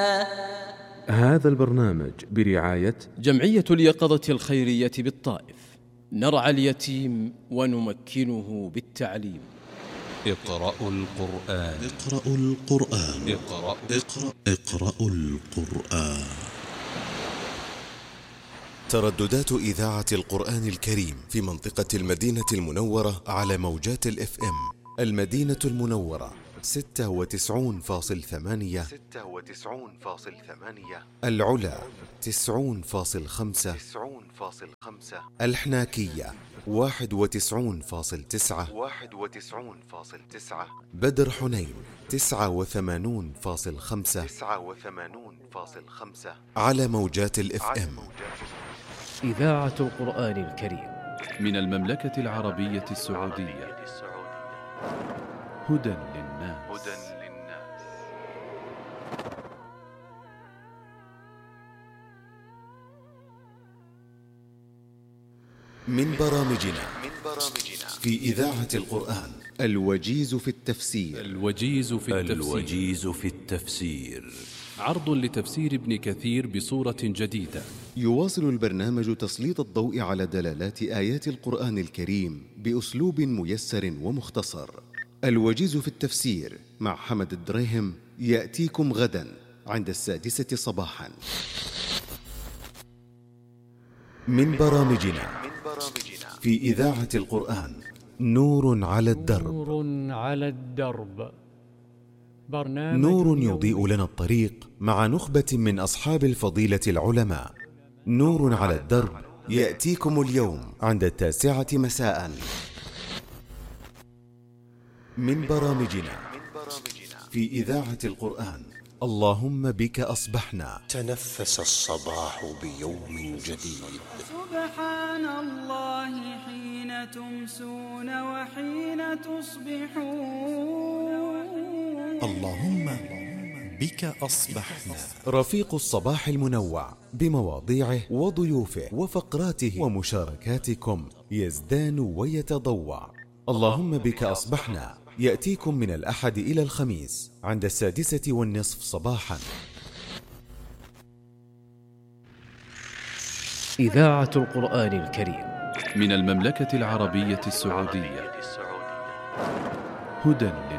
هذا البرنامج برعاية جمعية اليقظة الخيرية بالطائف، نرعى اليتيم ونمكنه بالتعليم. اقرأوا القرآن. اقرأوا القرآن. اقرأوا القرآن. ترددات إذاعة القرآن الكريم في منطقة المدينة المنورة على موجات الFM. المدينة المنورة 96.8، العلا 90.5، الحناكية 91.9، بدر حنين 89.5 على موجات الFM. إذاعة القرآن الكريم من المملكة العربية السعودية. هدى للناس. من برامجنا في إذاعة القرآن الوجيز في التفسير. الوجيز في التفسير عرض لتفسير ابن كثير بصورة جديدة. يواصل البرنامج تسليط الضوء على دلالات آيات القرآن الكريم بأسلوب ميسر ومختصر. الوجيز في التفسير مع حمد الدريهم يأتيكم غدا عند 6 صباحا. من برامجنا في إذاعة القرآن نور على الدرب. نور يضيء لنا الطريق مع نخبة من أصحاب الفضيلة العلماء. نور على الدرب يأتيكم اليوم عند 9 مساء. من برامجنا في إذاعة القرآن اللهم بك أصبحنا. تنفس الصباح بيوم جديد. سبحان الله حين تمسون وحين تصبحون. اللهم بك أصبحنا. رفيق الصباح المنوع بمواضيعه وضيوفه وفقراته ومشاركاتكم يزدان ويتضوع. اللهم بك أصبحنا يأتيكم من الأحد إلى الخميس عند 6:30 صباحا. إذاعة القرآن الكريم من المملكة العربية السعودية. هدى